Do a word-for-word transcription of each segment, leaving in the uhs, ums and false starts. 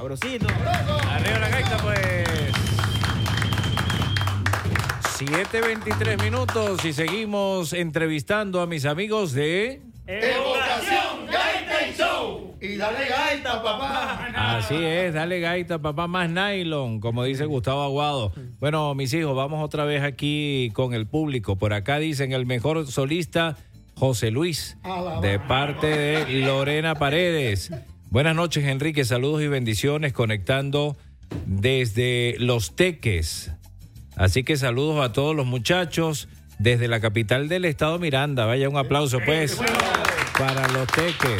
Sabrosito. Arriba la gaita, pues. siete veintitrés minutos y seguimos entrevistando a mis amigos de... Evocación Gaita y Show. Y dale gaita, papá. Así es, dale gaita, papá, más nylon, como dice Gustavo Aguado. Bueno, mis hijos, vamos otra vez aquí con el público. Por acá dicen el mejor solista, José Luis, de parte de Lorena Paredes. Buenas noches, Enrique, saludos y bendiciones, conectando desde Los Teques. Así que saludos a todos los muchachos desde la capital del estado Miranda. Vaya, un aplauso pues para Los Teques.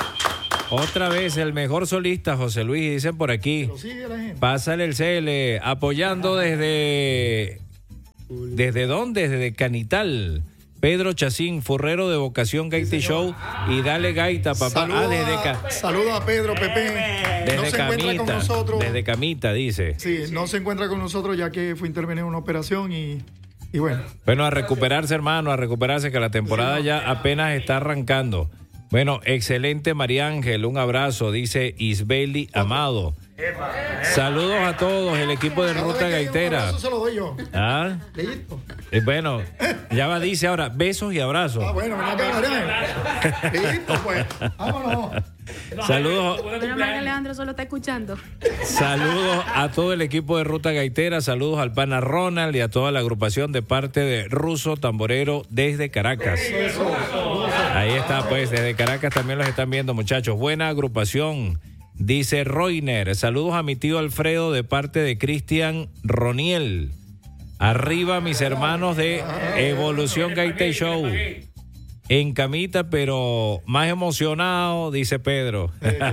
Otra vez el mejor solista, José Luis, dicen por aquí. Pásale el C L, apoyando desde... ¿Desde dónde? Desde Canital. Pedro Chacín, forrero de Vocación Gaita y Show. Y dale gaita, papá. Saludos, ah, desde Ca... saludos a Pedro, Pepe. Desde no se Camita, encuentra con nosotros. Desde Camita, dice. Sí, no se encuentra con nosotros ya que fue intervenir en una operación y, y bueno. Bueno, a recuperarse, hermano, a recuperarse, que la temporada sí, ya apenas está arrancando. Bueno, excelente, María Ángel, un abrazo, dice Isbeli Amado. Saludos a todos, el equipo de Ruta Gaitera. Eso se lo doy yo. ¿Ah? Listo. Eh, bueno, ya va, dice ahora, besos y abrazos. Ah, bueno, ven acá, María. Listo, pues. Vámonos. Saludos. Menos mal que Alejandro solo está escuchando. Saludos a todo el equipo de Ruta Gaitera, saludos al pana Ronald y a toda la agrupación de parte de Ruso Tamborero desde Caracas. Ahí está, pues, desde Caracas también los están viendo, muchachos. Buena agrupación, dice Roiner. Saludos a mi tío Alfredo de parte de Cristian Roniel. Arriba mis hermanos de Evolución Gaita y Show. En camita, pero más emocionado, dice Pedro.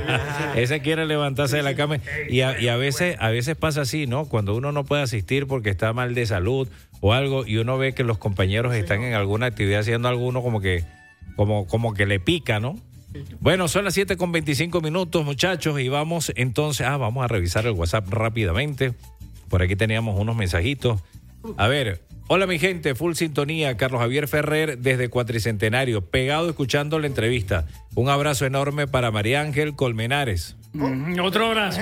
Ese quiere levantarse de la cama. Y a, y a veces, a veces pasa así, ¿no? Cuando uno no puede asistir porque está mal de salud o algo, y uno ve que los compañeros están en alguna actividad haciendo alguno como que, como, como que le pica, ¿no? Bueno, son las siete con veinticinco minutos, muchachos, y vamos entonces, ah, vamos a revisar el WhatsApp rápidamente. Por aquí teníamos unos mensajitos. A ver, hola mi gente, full sintonía, Carlos Javier Ferrer desde Cuatricentenario, pegado escuchando la entrevista. Un abrazo enorme para María Ángel Colmenares. Mm, otro abrazo.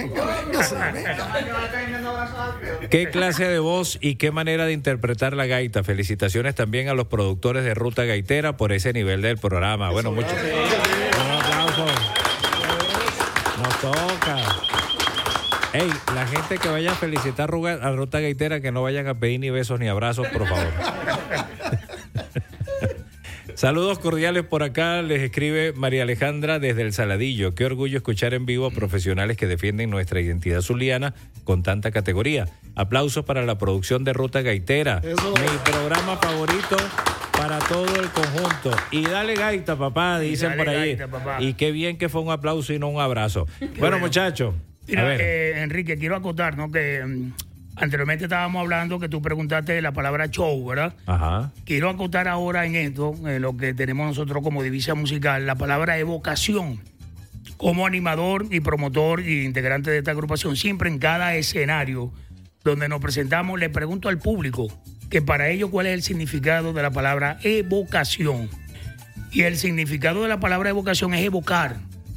Qué clase de voz y qué manera de interpretar la gaita. Felicitaciones también a los productores de Ruta Gaitera por ese nivel del programa. Bueno, muchos un aplauso. Nos toca. Ey, la gente que vaya a felicitar a Ruta Gaitera, que no vayan a pedir ni besos ni abrazos, por favor. Saludos cordiales por acá, les escribe María Alejandra desde El Saladillo. Qué orgullo escuchar en vivo a profesionales que defienden nuestra identidad zuliana con tanta categoría. Aplausos para la producción de Ruta Gaitera. Eso. Mi programa favorito para todo el conjunto. Y dale gaita, papá, dicen por ahí. Gaita, papá. Y qué bien que fue un aplauso y no un abrazo. Bueno, bueno, muchachos. Mira, eh, Enrique, quiero acotar, ¿no? Que um, anteriormente estábamos hablando que tú preguntaste de la palabra show, ¿verdad? Ajá. Quiero acotar ahora en esto, en lo que tenemos nosotros como divisa musical, la palabra evocación. Como animador y promotor y integrante de esta agrupación, siempre en cada escenario donde nos presentamos, le pregunto al público que para ello cuál es el significado de la palabra evocación. Y el significado de la palabra evocación es evocar,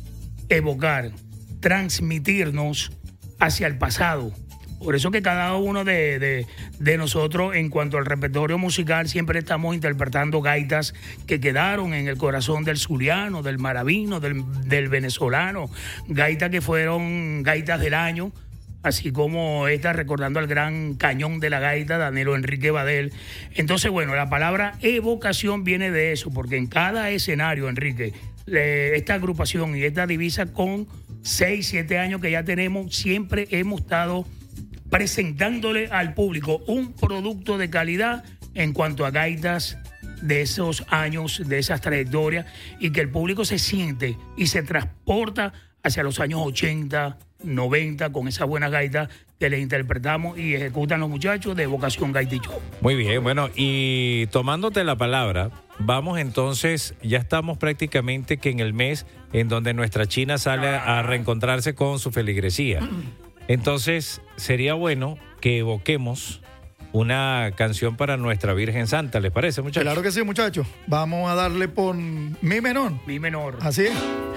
evocar. transmitirnos hacia el pasado. Por eso que cada uno de, de, de nosotros, en cuanto al repertorio musical, siempre estamos interpretando gaitas que quedaron en el corazón del zuliano, del maravino, del, del venezolano, gaitas que fueron gaitas del año, así como esta, recordando al gran cañón de la gaita, Danilo Enrique Badel. Entonces, bueno, la palabra evocación viene de eso, porque en cada escenario, Enrique, le, esta agrupación y esta divisa con seis, siete años que ya tenemos, siempre hemos estado presentándole al público un producto de calidad en cuanto a gaitas de esos años, de esas trayectorias, y que el público se siente y se transporta hacia los años ochenta, noventa con esas buenas gaitas que le interpretamos y ejecutan los muchachos de Vocación Gaita y Show. Muy bien, bueno, y tomándote la palabra, vamos entonces, ya estamos prácticamente que en el mes en donde nuestra China sale a reencontrarse con su feligresía. Entonces, sería bueno que evoquemos una canción para nuestra Virgen Santa, ¿les parece, muchachos? Claro que sí, muchachos. Vamos a darle por mi menor. Mi menor. Así es.